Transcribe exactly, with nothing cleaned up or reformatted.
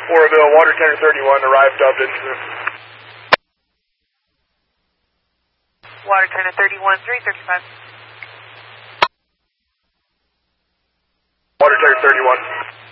Oroville, water tender thirty-one, arrived Dublin. Water tender thirty-one, three thirty-five. Water tender thirty-one.